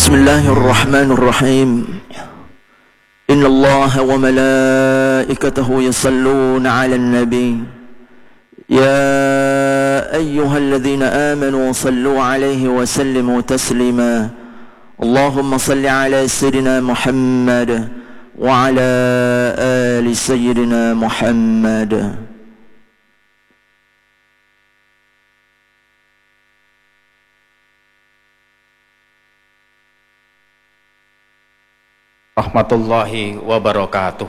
الله الرحمن الرحيم إن الله وملائكته يصلون على النبي يا أيها الذين آمنوا صلوا عليه وسلموا تسليما اللهم صل على سيدنا محمد وعلى آل سيدنا محمد. Rahmatullahi wabarakatuh.